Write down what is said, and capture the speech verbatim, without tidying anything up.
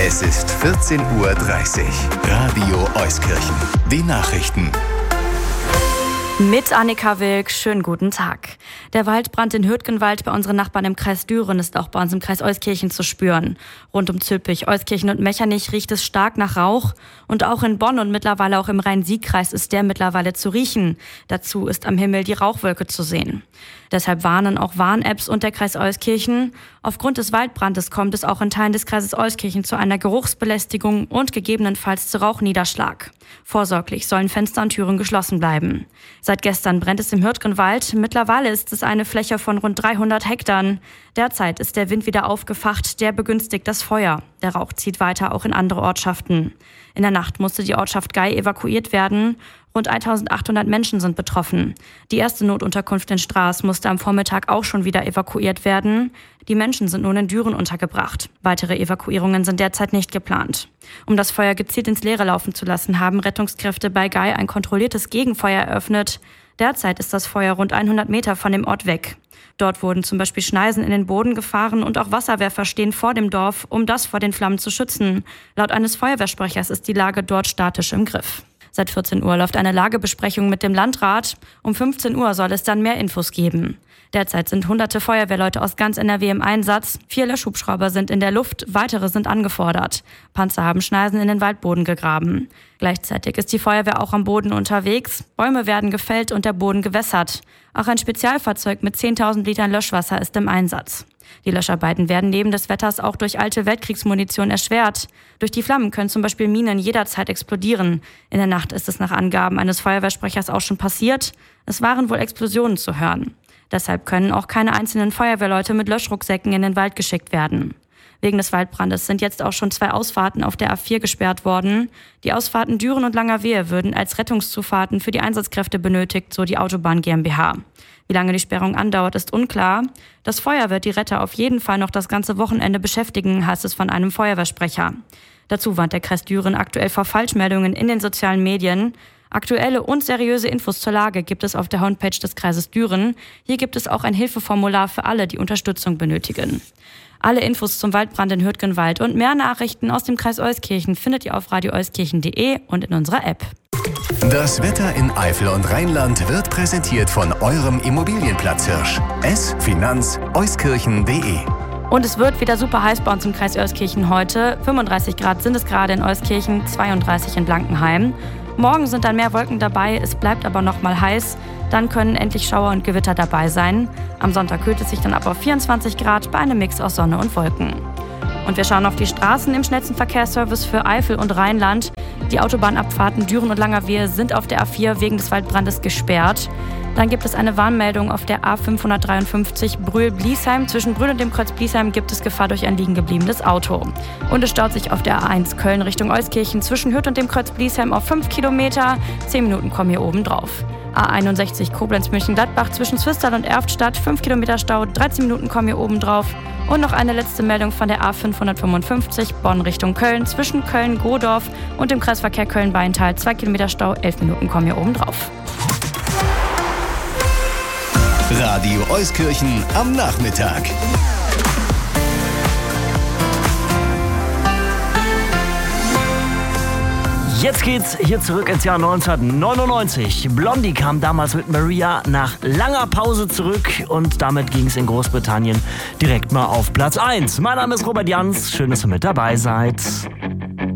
Es ist vierzehn Uhr dreißig. Radio Euskirchen. Die Nachrichten. Mit Annika Wilk, schönen guten Tag. Der Waldbrand in Hürtgenwald bei unseren Nachbarn im Kreis Düren ist auch bei uns im Kreis Euskirchen zu spüren. Rund um Zülpich, Euskirchen und Mechernich riecht es stark nach Rauch. Und auch in Bonn und mittlerweile auch im Rhein-Sieg-Kreis ist der mittlerweile zu riechen. Dazu ist am Himmel die Rauchwolke zu sehen. Deshalb warnen auch Warn-Apps und der Kreis Euskirchen. Aufgrund des Waldbrandes kommt es auch in Teilen des Kreises Euskirchen zu einer Geruchsbelästigung und gegebenenfalls zu Rauchniederschlag. Vorsorglich sollen Fenster und Türen geschlossen bleiben. Seit gestern brennt es im Hürtgenwald. Mittlerweile ist es eine Fläche von rund dreihundert Hektar. Derzeit ist der Wind wieder aufgefacht, der begünstigt das Feuer. Der Rauch zieht weiter auch in andere Ortschaften. In der Nacht musste die Ortschaft Gei evakuiert werden. Rund eintausendachthundert Menschen sind betroffen. Die erste Notunterkunft in Straß musste am Vormittag auch schon wieder evakuiert werden. Die Menschen sind nun in Düren untergebracht. Weitere Evakuierungen sind derzeit nicht geplant. Um das Feuer gezielt ins Leere laufen zu lassen, haben Rettungskräfte bei Gei ein kontrolliertes Gegenfeuer eröffnet. Derzeit ist das Feuer rund hundert Meter von dem Ort weg. Dort wurden zum Beispiel Schneisen in den Boden gefahren und auch Wasserwerfer stehen vor dem Dorf, um das vor den Flammen zu schützen. Laut eines Feuerwehrsprechers ist die Lage dort statisch im Griff. Seit vierzehn Uhr läuft eine Lagebesprechung mit dem Landrat. Um fünfzehn Uhr soll es dann mehr Infos geben. Derzeit sind hunderte Feuerwehrleute aus ganz N R W im Einsatz. Vier Löschhubschrauber sind in der Luft, weitere sind angefordert. Panzer haben Schneisen in den Waldboden gegraben. Gleichzeitig ist die Feuerwehr auch am Boden unterwegs. Bäume werden gefällt und der Boden gewässert. Auch ein Spezialfahrzeug mit zehntausend Litern Löschwasser ist im Einsatz. Die Löscharbeiten werden neben des Wetters auch durch alte Weltkriegsmunition erschwert. Durch die Flammen können zum Beispiel Minen jederzeit explodieren. In der Nacht ist es nach Angaben eines Feuerwehrsprechers auch schon passiert. Es waren wohl Explosionen zu hören. Deshalb können auch keine einzelnen Feuerwehrleute mit Löschrucksäcken in den Wald geschickt werden. Wegen des Waldbrandes sind jetzt auch schon zwei Ausfahrten auf der A vier gesperrt worden. Die Ausfahrten Düren und Langerwehe würden als Rettungszufahrten für die Einsatzkräfte benötigt, so die Autobahn GmbH. Wie lange die Sperrung andauert, ist unklar. Das Feuer wird die Retter auf jeden Fall noch das ganze Wochenende beschäftigen, heißt es von einem Feuerwehrsprecher. Dazu warnt der Kreis Düren aktuell vor Falschmeldungen in den sozialen Medien. Aktuelle und seriöse Infos zur Lage gibt es auf der Homepage des Kreises Düren. Hier gibt es auch ein Hilfeformular für alle, die Unterstützung benötigen. Alle Infos zum Waldbrand in Hürtgenwald und mehr Nachrichten aus dem Kreis Euskirchen findet ihr auf radio euskirchen punkt de und in unserer App. Das Wetter in Eifel und Rheinland wird präsentiert von eurem Immobilienplatzhirsch. S Finanz Euskirchen punkt de. Und es wird wieder super heiß bei uns im Kreis Euskirchen heute. fünfunddreißig Grad sind es gerade in Euskirchen, zweiunddreißig in Blankenheim. Morgen sind dann mehr Wolken dabei, es bleibt aber noch mal heiß. Dann können endlich Schauer und Gewitter dabei sein. Am Sonntag kühlt es sich dann ab auf vierundzwanzig Grad bei einem Mix aus Sonne und Wolken. Und wir schauen auf die Straßen im schnellsten Verkehrsservice für Eifel und Rheinland. Die Autobahnabfahrten Düren und Langerwehe sind auf der A vier wegen des Waldbrandes gesperrt. Dann gibt es eine Warnmeldung auf der A fünfhundertdreiundfünfzig Brühl-Bliesheim. Zwischen Brühl und dem Kreuz Bliesheim gibt es Gefahr durch ein liegen gebliebenes Auto. Und es staut sich auf der A eins Köln Richtung Euskirchen zwischen Hürth und dem Kreuz Bliesheim auf fünf Kilometer. zehn Minuten kommen hier oben drauf. A einundsechzig Koblenz-München-Gladbach zwischen Zwistal und Erftstadt, fünf Kilometer Stau, dreizehn Minuten kommen hier oben drauf. Und noch eine letzte Meldung von der A fünfhundertfünfundfünfzig Bonn Richtung Köln zwischen Köln-Godorf und dem Kreisverkehr Köln-Beintal, zwei Kilometer Stau, elf Minuten kommen hier oben drauf. Radio Euskirchen am Nachmittag. Jetzt geht's hier zurück ins Jahr neunzehnhundertneunundneunzig. Blondie kam damals mit Maria nach langer Pause zurück und damit ging's in Großbritannien direkt mal auf Platz eins. Mein Name ist Robert Jans, schön, dass ihr mit dabei seid.